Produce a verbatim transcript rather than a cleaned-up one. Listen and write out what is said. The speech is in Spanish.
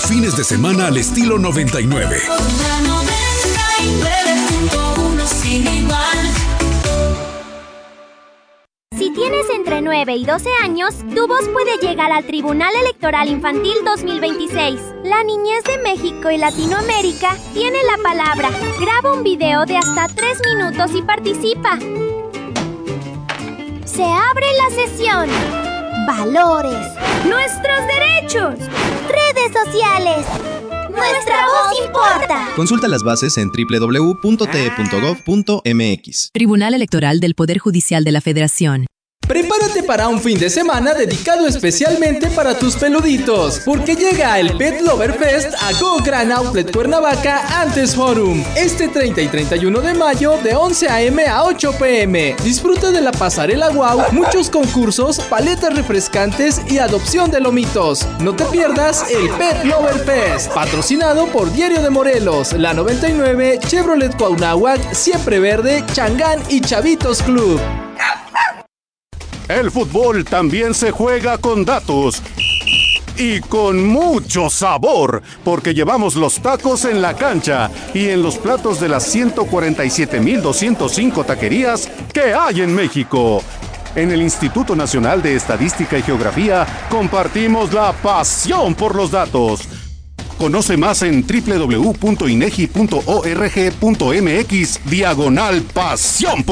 fines de semana al estilo noventa y nueve. noventa y nueve punto uno sin igual. Si tienes entre nueve y doce años, tu voz puede llegar al Tribunal Electoral Infantil dos mil veintiséis. La niñez de México y Latinoamérica tiene la palabra. Graba un video de hasta tres minutos y participa. Se abre la sesión. Valores. Nuestros derechos. Redes sociales. Nuestra voz importa. Consulta las bases en doble u doble u doble u punto t e punto gov punto m x. Tribunal Electoral del Poder Judicial de la Federación. Prepárate para un fin de semana dedicado especialmente para tus peluditos, porque llega el Pet Lover Fest a Go Gran Outlet Cuernavaca Antes Forum, este treinta y treinta y uno de mayo de once a eme a ocho pe eme. Disfruta de la pasarela wow, muchos concursos, paletas refrescantes y adopción de lomitos. No te pierdas el Pet Lover Fest, patrocinado por Diario de Morelos, La noventa y nueve, Chevrolet Cuauhnáhuac, Siempre Verde, Changán y Chavitos Club. El fútbol también se juega con datos y con mucho sabor, porque llevamos los tacos en la cancha y en los platos de las ciento cuarenta y siete mil doscientas cinco taquerías que hay en México. En el Instituto Nacional de Estadística y Geografía compartimos la pasión por los datos. Conoce más en doble u doble u doble u punto inegi punto org punto m x diagonal pasión.